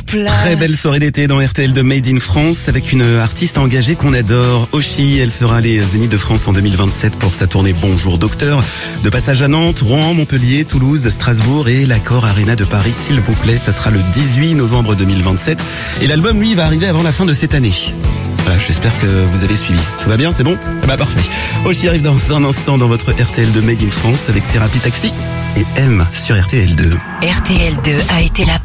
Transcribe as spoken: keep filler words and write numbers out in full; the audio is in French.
plage. Très belle soirée d'été dans R T L de Made in France avec une artiste engagée qu'on adore, Oshi. Elle fera les Zéniths de France en deux mille vingt-sept pour sa tournée Bonjour Docteur. De passage à Nantes, Rouen, Montpellier, Toulouse, Strasbourg et l'Accor Arena de Paris, s'il vous plaît. Ça sera le dix-huit novembre deux mille vingt-sept. Et l'album, lui, va arriver avant la fin de cette année. Voilà, j'espère que vous avez suivi. Tout va bien, c'est bon? Ah bah parfait. Oshi arrive dans un instant dans votre R T L de Made in France avec Thérapie Taxi et M sur R T L deux. R T L deux a été la